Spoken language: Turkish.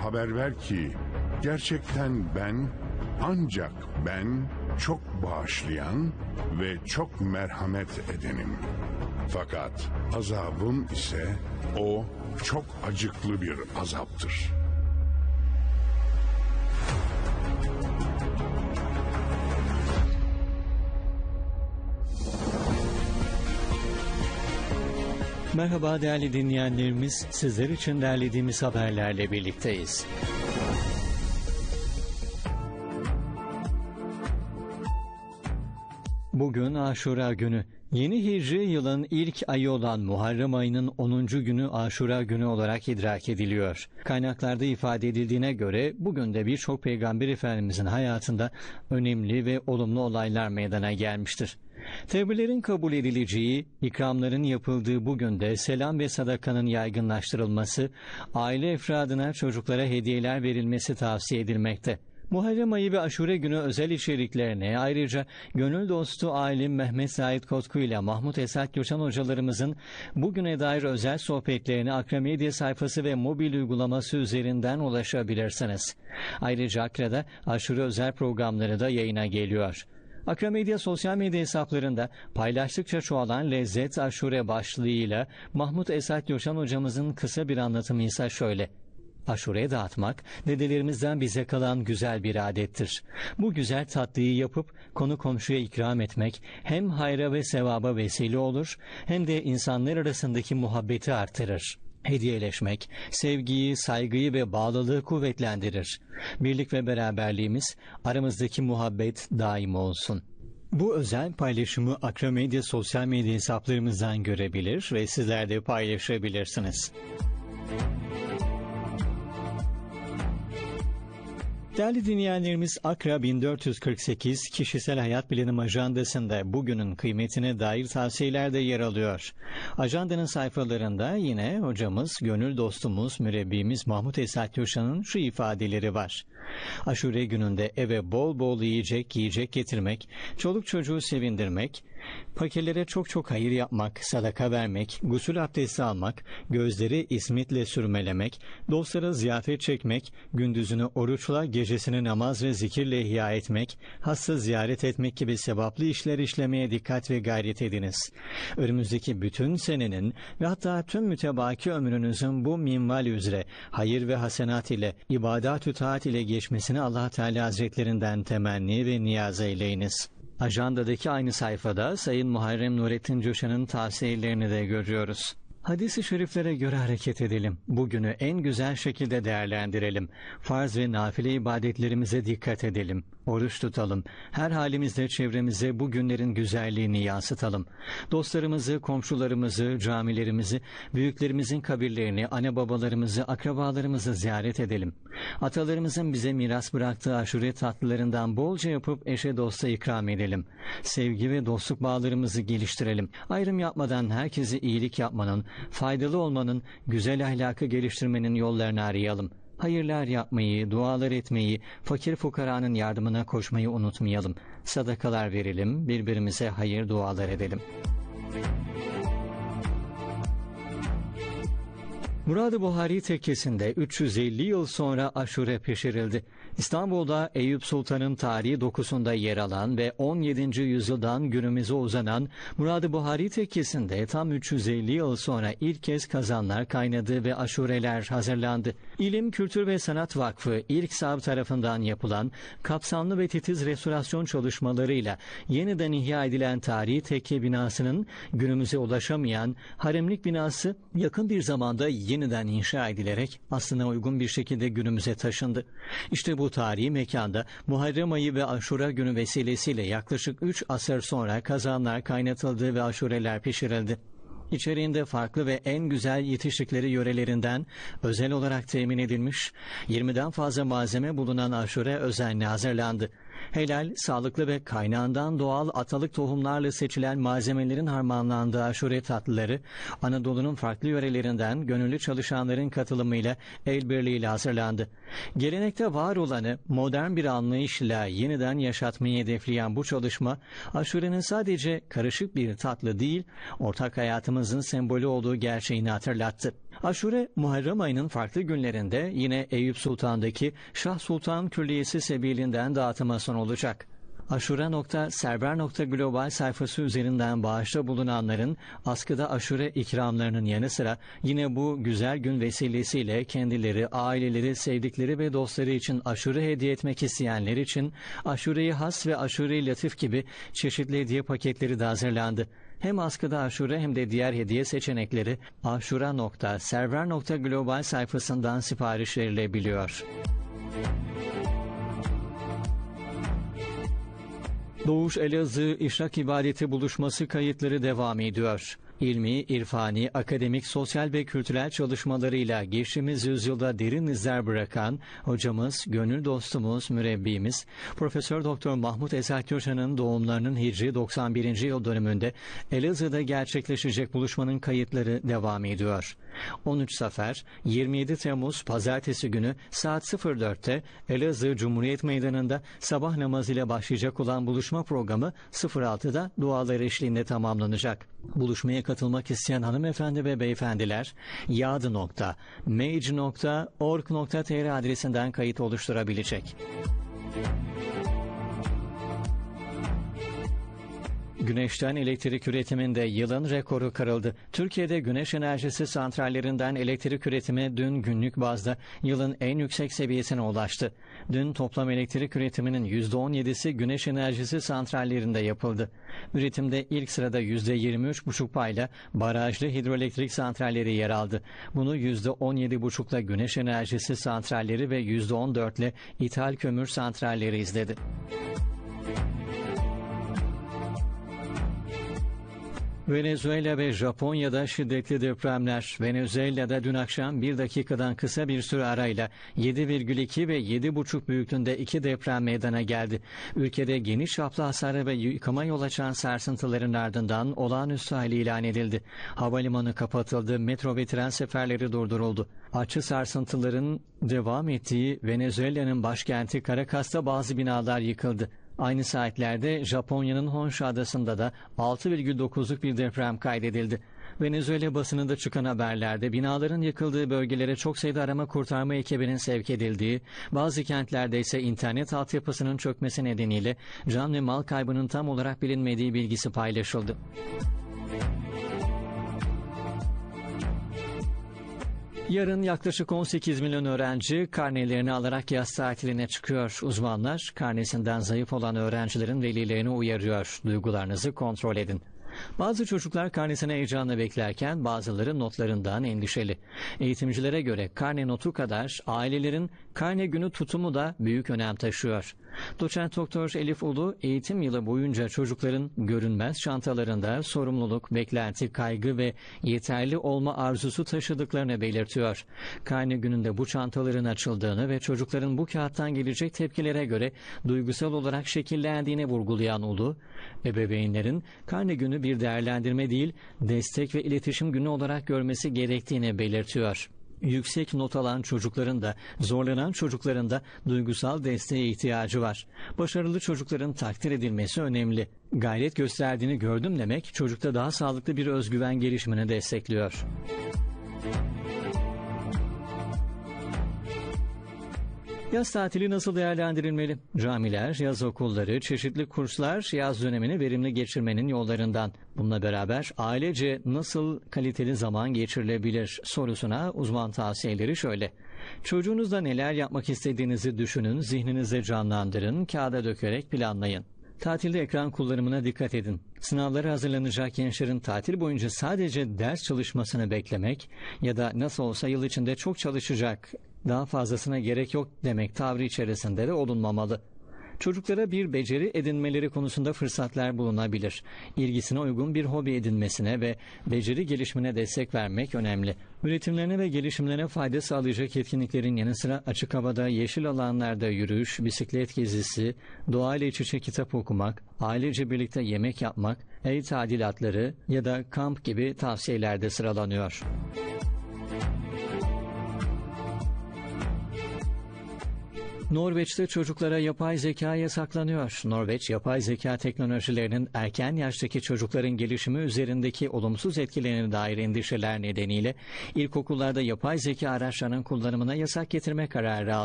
haber ver ki gerçekten ancak ben çok bağışlayan ve çok merhamet edenim. Fakat azabım ise o çok acıklı bir azaptır. Merhaba değerli dinleyenlerimiz, sizler için derlediğimiz haberlerle birlikteyiz. Bugün Aşura günü. Yeni Hicri yılın ilk ayı olan Muharrem ayının 10. günü Aşura günü olarak idrak ediliyor. Kaynaklarda ifade edildiğine göre bugün de birçok Peygamber Efendimizin hayatında önemli ve olumlu olaylar meydana gelmiştir. Tevbelerin kabul edileceği, ikramların yapıldığı bugün de selam ve sadakanın yaygınlaştırılması, aile efradına çocuklara hediyeler verilmesi tavsiye edilmekte. Muharrem ayı ve Aşure günü özel içeriklerine ayrıca gönül dostu alim Mehmet Said Kotku ile Mahmut Esat Göçen hocalarımızın bugüne dair özel sohbetlerine Akra sayfası ve mobil uygulaması üzerinden ulaşabilirsiniz. Ayrıca Akra'da Aşure özel programları da yayına geliyor. Akra sosyal medya hesaplarında paylaştıkça çoğalan Lezzet Aşure başlığıyla Mahmut Esat Göçen hocamızın kısa bir anlatımı ise şöyle: Aşure'ye dağıtmak, dedelerimizden bize kalan güzel bir adettir. Bu güzel tatlıyı yapıp konu komşuya ikram etmek hem hayra ve sevaba vesile olur, hem de insanlar arasındaki muhabbeti artırır. Hediyeleşmek, sevgiyi, saygıyı ve bağlılığı kuvvetlendirir. Birlik ve beraberliğimiz, aramızdaki muhabbet daim olsun. Bu özel paylaşımı Akra sosyal medya hesaplarımızdan görebilir ve sizler de paylaşabilirsiniz. Değerli dinleyenlerimiz, Akra 1448 Kişisel Hayat Planım ajandasında bugünün kıymetine dair tavsiyeler de yer alıyor. Ajandanın sayfalarında yine hocamız, gönül dostumuz, mürebbimiz Mahmut Esat Göçen'in şu ifadeleri var. Aşure gününde eve bol bol yiyecek getirmek, çoluk çocuğu sevindirmek, fakirlere çok hayır yapmak, sadaka vermek, gusül abdesti almak, gözleri ismitle sürmelemek, dostlara ziyafet çekmek, gündüzünü oruçla, gecesini namaz ve zikirle ihya etmek, hasta ziyaret etmek gibi sevaplı işler işlemeye dikkat ve gayret ediniz. Önümüzdeki bütün senenin ve hatta tüm mütebaki ömrünüzün bu minval üzere hayır ve hasenat ile, ibadat-ü taat ile geçmesini Allah Teala Hazretlerinden temenni ve niyaz eyleyiniz. Ajandadaki aynı sayfada Sayın Muharrem Nurettin Coşan'ın tavsiyelerini de görüyoruz. Hadis-i şeriflere göre hareket edelim. Bugünü en güzel şekilde değerlendirelim. Farz ve nafile ibadetlerimize dikkat edelim. Oruç tutalım. Her halimizde çevremize bu günlerin güzelliğini yansıtalım. Dostlarımızı, komşularımızı, camilerimizi, büyüklerimizin kabirlerini, anne babalarımızı, akrabalarımızı ziyaret edelim. Atalarımızın bize miras bıraktığı aşure tatlılarından bolca yapıp eşe dosta ikram edelim. Sevgi ve dostluk bağlarımızı geliştirelim. Ayrım yapmadan herkese iyilik yapmanın, faydalı olmanın, güzel ahlakı geliştirmenin yollarını arayalım. Hayırlar yapmayı, dualar etmeyi, fakir fukaranın yardımına koşmayı unutmayalım. Sadakalar verelim, birbirimize hayır dualar edelim. Murad-ı Buhari tekkesinde 350 yıl sonra aşure pişirildi. İstanbul'da Eyüp Sultan'ın tarihi dokusunda yer alan ve 17. yüzyıldan günümüze uzanan Murad-ı Buhari tekkesinde tam 350 yıl sonra ilk kez kazanlar kaynadı ve aşureler hazırlandı. İlim, Kültür ve Sanat Vakfı İRKSAV tarafından yapılan kapsamlı ve titiz restorasyon çalışmalarıyla yeniden ihya edilen tarihi tekke binasının günümüze ulaşamayan haremlik binası yakın bir zamanda yeniden inşa edilerek aslına uygun bir şekilde günümüze taşındı. İşte bu tarihi mekanda Muharrem ayı ve Aşura günü vesilesiyle yaklaşık 3 asır sonra kazanlar kaynatıldı ve aşureler pişirildi. İçeriğinde farklı ve en güzel yetiştikleri yörelerinden özel olarak temin edilmiş 20'den fazla malzeme bulunan aşure özenle hazırlandı. Helal, sağlıklı ve kaynağından doğal atalık tohumlarla seçilen malzemelerin harmanlandığı aşure tatlıları Anadolu'nun farklı yörelerinden gönüllü çalışanların katılımıyla el birliğiyle hazırlandı. Gelenekte var olanı modern bir anlayışla yeniden yaşatmayı hedefleyen bu çalışma aşurenin sadece karışık bir tatlı değil, ortak hayatımızın sembolü olduğu gerçeğini hatırlattı. Aşure, Muharrem ayının farklı günlerinde yine Eyüp Sultan'daki Şah Sultan Külliyesi sebilinden dağıtıma sunulacak. Aşure.server.global sayfası üzerinden bağışta bulunanların askıda aşure ikramlarının yanı sıra yine bu güzel gün vesilesiyle kendileri, aileleri, sevdikleri ve dostları için aşure hediye etmek isteyenler için aşure-i has ve aşure-i latif gibi çeşitli hediye paketleri de hazırlandı. Hem askıda aşure hem de diğer hediye seçenekleri aşura.server.global sayfasından sipariş verilebiliyor. Doğuş Elazığ İşrak İbadeti Buluşması kayıtları devam ediyor. İlmi, irfani, akademik, sosyal ve kültürel çalışmalarıyla geçtiğimiz yüzyılda derin izler bırakan hocamız, gönül dostumuz, mürebbimiz, Profesör Doktor Mahmut Esat Köşan'ın doğumlarının Hicri 91. yıl dönümünde Elazığ'da gerçekleşecek buluşmanın kayıtları devam ediyor. 13 Safer, 27 Temmuz Pazartesi günü saat 04'te Elazığ Cumhuriyet Meydanı'nda sabah namazıyla başlayacak olan buluşma programı 06'da dualar eşliğinde tamamlanacak. Buluşmaya katılmak isteyen hanımefendi ve beyefendiler yad.mage.org.tr adresinden kayıt oluşturabilecek. Güneşten elektrik üretiminde yılın rekoru kırıldı. Türkiye'de güneş enerjisi santrallerinden elektrik üretimi dün günlük bazda yılın en yüksek seviyesine ulaştı. Dün toplam elektrik üretiminin %17'si güneş enerjisi santrallerinde yapıldı. Üretimde ilk sırada %23,5 payla barajlı hidroelektrik santralleri yer aldı. Bunu %17,5'la güneş enerjisi santralleri ve %14'le ithal kömür santralleri izledi. Venezuela ve Japonya'da şiddetli depremler. Venezuela'da dün akşam 1 dakikadan kısa bir süre arayla 7,2 ve 7,5 büyüklüğünde 2 deprem meydana geldi. Ülkede geniş çaplı hasara ve yıkıma yol açan sarsıntıların ardından olağanüstü hali ilan edildi. Havalimanı kapatıldı, metro ve tren seferleri durduruldu. Artçı sarsıntıların devam ettiği Venezuela'nın başkenti Caracas'ta bazı binalar yıkıldı. Aynı saatlerde Japonya'nın Honshu adasında da 6,9'luk bir deprem kaydedildi. Venezuela basınında çıkan haberlerde binaların yıkıldığı bölgelere çok sayıda arama kurtarma ekibinin sevk edildiği, bazı kentlerde ise internet altyapısının çökmesi nedeniyle can ve mal kaybının tam olarak bilinmediği bilgisi paylaşıldı. Yarın yaklaşık 18 milyon öğrenci karnelerini alarak yaz tatiline çıkıyor. Uzmanlar karnesinden zayıf olan öğrencilerin velilerini uyarıyor. Duygularınızı kontrol edin. Bazı çocuklar karnesini heyecanla beklerken bazıları notlarından endişeli. Eğitimcilere göre karne notu kadar ailelerin karne günü tutumu da büyük önem taşıyor. Doçent Doktor Elif Ulu eğitim yılı boyunca çocukların görünmez çantalarında sorumluluk, beklenti, kaygı ve yeterli olma arzusu taşıdıklarını belirtiyor. Karne gününde bu çantaların açıldığını ve çocukların bu kağıttan gelecek tepkilere göre duygusal olarak şekillendiğini vurgulayan Ulu, ebeveynlerin karne günü bir değerlendirme değil, destek ve iletişim günü olarak görmesi gerektiğini belirtiyor. Yüksek not alan çocukların da zorlanan çocukların da duygusal desteğe ihtiyacı var. Başarılı çocukların takdir edilmesi önemli. Gayret gösterdiğini gördüm demek çocukta daha sağlıklı bir özgüven gelişimini destekliyor. Yaz tatili nasıl değerlendirilmeli? Camiler, yaz okulları, çeşitli kurslar yaz dönemini verimli geçirmenin yollarından. Bununla beraber ailece nasıl kaliteli zaman geçirilebilir sorusuna uzman tavsiyeleri şöyle. Çocuğunuzla neler yapmak istediğinizi düşünün, zihninize canlandırın, kağıda dökerek planlayın. Tatilde ekran kullanımına dikkat edin. Sınavlara hazırlanacak gençlerin tatil boyunca sadece ders çalışmasını beklemek ya da nasıl olsa yıl içinde çok çalışacak, daha fazlasına gerek yok demek tavrı içerisinde de olunmamalı. Çocuklara bir beceri edinmeleri konusunda fırsatlar bulunabilir. İlgisine uygun bir hobi edinmesine ve beceri gelişimine destek vermek önemli. Üretimlerine ve gelişimlerine fayda sağlayacak etkinliklerin yanı sıra açık havada, yeşil alanlarda yürüyüş, bisiklet gezisi, doğayla iç içe kitap okumak, ailece birlikte yemek yapmak, ev tadilatları ya da kamp gibi tavsiyelerde sıralanıyor. Norveç'te çocuklara yapay zeka yasaklanıyor. Norveç, yapay zeka teknolojilerinin erken yaştaki çocukların gelişimi üzerindeki olumsuz etkilerine dair endişeler nedeniyle ilkokullarda yapay zeka araçlarının kullanımına yasak getirme kararı aldı.